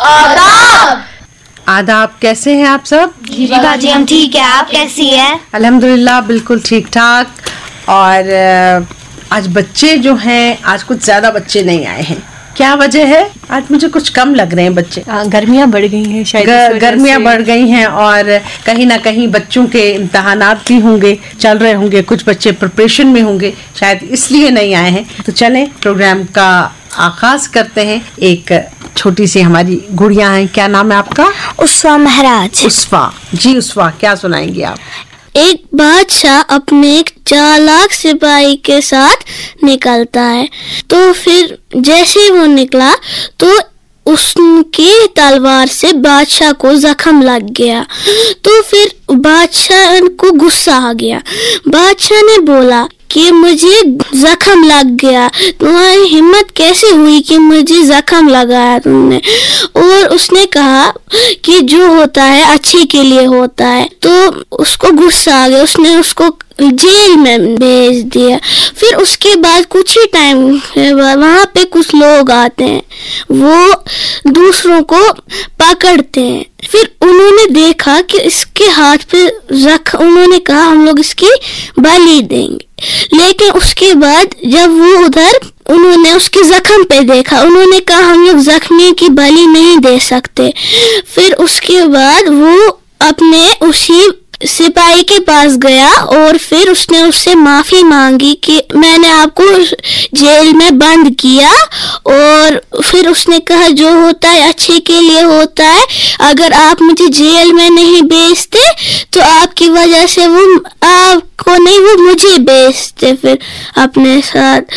आदाब। आदाब, कैसे हैं आप सब? जी बाजी हम ठीक है, आप कैसी हैं? अल्हम्दुलिल्लाह बिल्कुल ठीक ठाक। और आज बच्चे जो हैं, आज कुछ ज्यादा बच्चे नहीं आए हैं। क्या वजह है? आज मुझे कुछ कम लग रहे हैं बच्चे। गर्मियाँ बढ़ गई हैं शायद, गर्मियाँ बढ़ गई हैं और कहीं ना कहीं बच्चों के इम्तहानात भी होंगे, चल रहे होंगे, कुछ बच्चे प्रिपरेशन में होंगे, शायद इसलिए नहीं आए हैं। तो चलें प्रोग्राम का आगाज करते हैं। एक छोटी सी हमारी गुड़िया है, क्या नाम है आपका? उस्वा महाराज। उस्वा जी, उस्वा क्या सुनाएंगे आप? एक बादशाह अपने एक चालाक सिपाही के साथ निकलता है। तो फिर जैसे ही वो निकला तो उसकी तलवार से बादशाह को जख्म लग गया। तो फिर बादशाह को गुस्सा आ गया। बादशाह ने बोला कि मुझे जख्म लग गया, तुम्हारी हिम्मत कैसे हुई कि मुझे जख्म लगाया तुमने? और उसने कहा कि जो होता है अच्छे के लिए होता है। तो उसको गुस्सा आ गया, उसने उसको जेल में भेज दिया। फिर उसके बाद कुछ ही टाइम वहाँ पे कुछ लोग आते हैं, वो दूसरों को पकड़ते हैं। फिर उन्होंने देखा कि इसके हाथ पे उन्होंने कहा हम लोग इसकी बलि देंगे। लेकिन उसके बाद जब वो उधर उन्होंने उसके जख्म पे देखा, उन्होंने कहा हम लोग जख्मी की बलि नहीं दे सकते। फिर उसके बाद वो अपने उसी सिपाही के पास गया और फिर उसने उससे माफी मांगी कि मैंने आपको जेल में बंद किया। और फिर उसने कहा जो होता है अच्छे के लिए होता है, अगर आप मुझे जेल में नहीं भेजते तो आपकी वजह से वो आपको नहीं, वो मुझे भेजते फिर अपने साथ।